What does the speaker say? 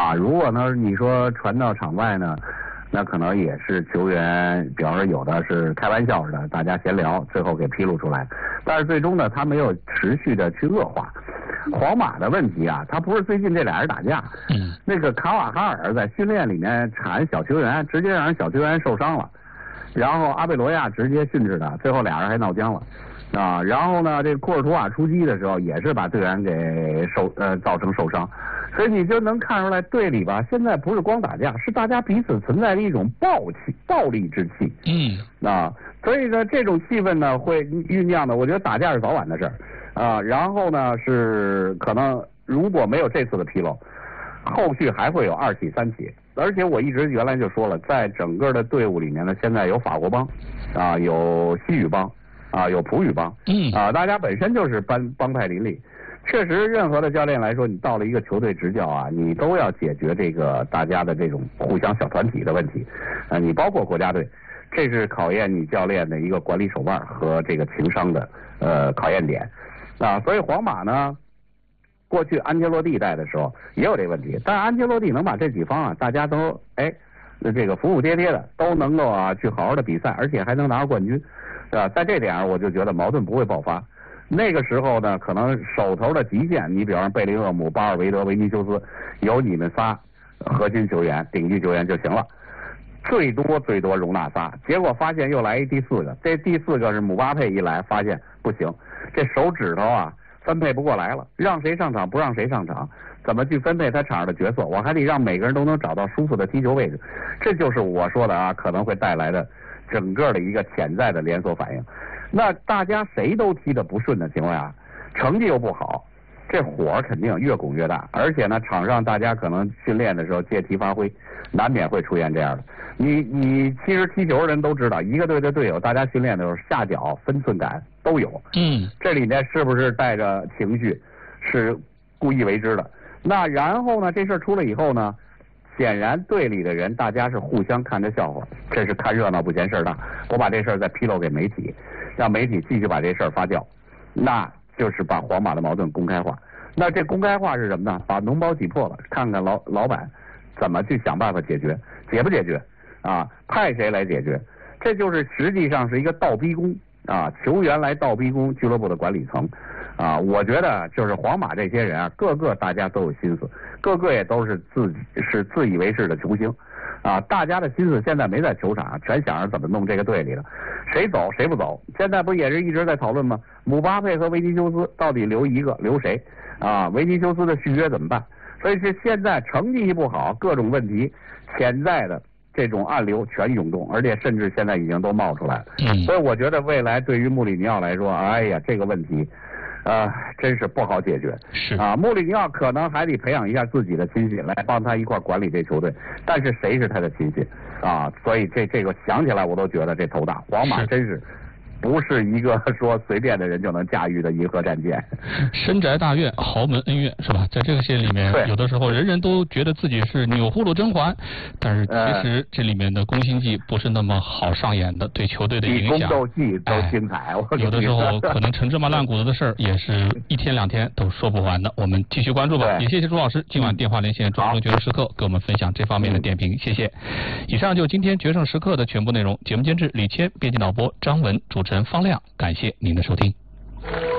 啊。如果呢你说传到场外呢，那可能也是球员，比方说有的是开玩笑的，大家闲聊，最后给披露出来。但是最终呢，他没有持续的去恶化。皇马的问题啊，他不是最近这俩人打架，那个卡瓦哈尔在训练里面铲小球员，直接让人小球员受伤了，然后阿贝罗亚直接训斥他，最后俩人还闹僵了。啊，然后呢，这库尔图瓦出击的时候也是把队员给造成受伤，所以你就能看出来队里吧，现在不是光打架，是大家彼此存在的一种暴力之气。啊，所以呢，这种气氛呢会酝酿的，我觉得打架是早晚的事儿啊。然后呢，是可能如果没有这次的纰漏，后续还会有2起3起。而且我一直原来就说了，在整个的队伍里面呢，现在有法国帮，啊，有西语帮。啊，有葡语帮，啊，大家本身就是帮派林立。确实，任何的教练来说，你到了一个球队执教啊，你都要解决这个大家的这种互相小团体的问题。你包括国家队，这是考验你教练的一个管理手腕和这个情商的考验点。啊，所以皇马呢，过去安切洛蒂带的时候也有这个问题，但是安切洛蒂能把这几方啊，大家都这个服服帖帖的，都能够啊去好好的比赛，而且还能拿到冠军。在这点上我就觉得矛盾不会爆发。那个时候呢，可能手头的极限，你比方说贝林厄姆、巴尔韦德、维尼修斯，有你们仨核心球员、顶级球员就行了，最多容纳仨。结果发现又来一第4个，这第4个是姆巴佩一来，发现不行，这手指头啊分配不过来了，让谁上场不让谁上场，怎么去分配他场上的角色？我还得让每个人都能找到舒服的踢球位置，这就是我说的啊，可能会带来的整个的一个潜在的连锁反应。那大家谁都踢得不顺的情况下，成绩又不好，这火肯定越拱越大。而且呢，场上大家可能训练的时候借题发挥，难免会出现这样的。你其实踢球的人都知道，一个队的队友，大家训练的时候下脚分寸感都有。这里面是不是带着情绪，是故意为之的？那然后呢，这事儿出了以后呢，显然队里的人大家是互相看着笑话，这是看热闹不嫌事儿大。我把这事儿再披露给媒体，让媒体继续把这事儿发酵，那就是把皇马的矛盾公开化。那这公开化是什么呢？把脓包挤破了，看看老板怎么去想办法解决，解不解决啊？派谁来解决？这就是实际上是一个倒逼宫啊，球员来倒逼宫俱乐部的管理层啊。我觉得就是皇马这些人啊，个个大家都有心思，个个也都是自以为是的球星啊。大家的心思现在没在球场，全想着怎么弄这个队里了，谁走谁不走。现在不也是一直在讨论吗？姆巴佩和维尼修斯到底留一个留谁啊？维尼修斯的续约怎么办？所以是现在成绩一不好，各种问题潜在的这种暗流全涌动，而且甚至现在已经都冒出来了。所以我觉得未来对于穆里尼奥来说，哎呀，这个问题真是不好解决。 是啊，穆里尼奥可能还得培养一下自己的亲信来帮他一块管理这球队，但是谁是他的亲信啊？所以这个想起来我都觉得这头大。皇马真是不是一个说随便的人就能驾驭的银河战舰。 深宅大院，豪门恩怨，是吧？在这个戏里面，有的时候人人都觉得自己是钮祜禄甄嬛，但是其实这里面的宫心计不是那么好上演的，对球队的影响。 宫斗戏都精彩， 有的时候可能成这么烂谷子的事儿，也是1天2天都说不完的。我们继续关注吧。也谢谢朱老师今晚电话连线中国决胜时刻，给我们分享这方面的点评，谢谢。以上就今天决胜时刻的全部内容。节目监制李谦，编辑导播张文，主持人方亮，感谢您的收听。